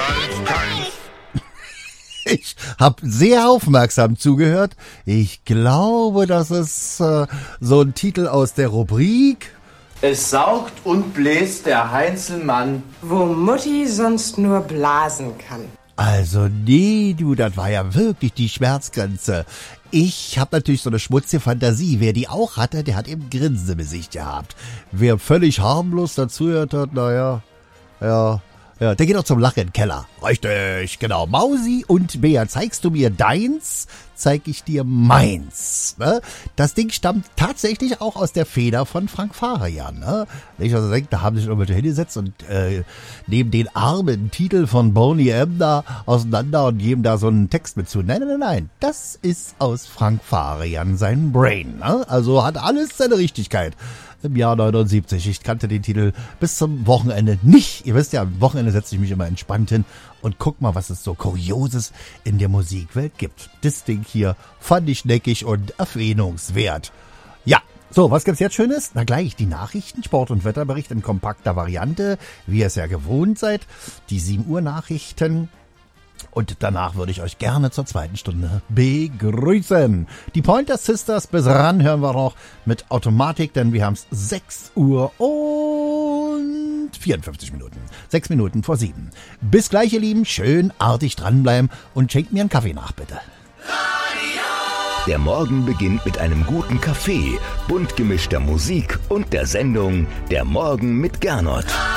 Ich habe sehr aufmerksam zugehört. Ich glaube, das ist so ein Titel aus der Rubrik. Es saugt und bläst der Heinzelmann, wo Mutti sonst nur blasen kann. Also nee, du, das war ja wirklich die Schmerzgrenze. Ich habe natürlich so eine schmutzige Fantasie. Wer die auch hatte, der hat eben Grinsen im Gesicht gehabt. Wer völlig harmlos dazugehört hat, naja, ja, der geht auch zum Lachen in den Keller. Richtig, genau. Mausi und Bea, zeigst du mir deins, zeig ich dir meins. Ne? Das Ding stammt tatsächlich auch aus der Feder von Frank Farian. Ne? Nicht, dass ihr denkt, da haben sich irgendwelche hingesetzt und nehmen den armen Titel von Boney M. da auseinander und geben da so einen Text mit zu. Nein. Das ist aus Frank Farian sein Brain. Ne? Also hat alles seine Richtigkeit. Im Jahr 79. Ich kannte den Titel bis zum Wochenende nicht. Ihr wisst ja, am Wochenende setze ich mich immer entspannt hin und guck mal, was es so Kurioses in der Musikwelt gibt. Das Ding hier fand ich neckig und erwähnungswert. Ja, so, was gibt's jetzt Schönes? Na gleich, die Nachrichten, Sport- und Wetterbericht in kompakter Variante, wie ihr es ja gewohnt seid. Die 7 Uhr Nachrichten. Und danach würde ich euch gerne zur zweiten Stunde begrüßen. Die Pointer Sisters bis ran hören wir noch mit Automatik, denn wir haben es 6 Uhr und 54 Minuten. 6 Minuten vor 7. Bis gleich, ihr Lieben. Schön artig dranbleiben und schenkt mir einen Kaffee nach, bitte. Der Morgen beginnt mit einem guten Kaffee, bunt gemischter Musik und der Sendung Der Morgen mit Gernot.